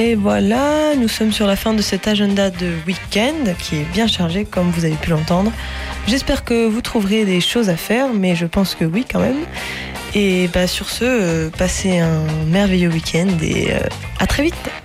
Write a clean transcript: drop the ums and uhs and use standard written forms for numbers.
Et voilà, nous sommes sur la fin de cet agenda de week-end qui est bien chargé comme vous avez pu l'entendre. J'espère que vous trouverez des choses à faire, mais je pense que oui quand même. Et sur ce, passez un merveilleux week-end et à très vite.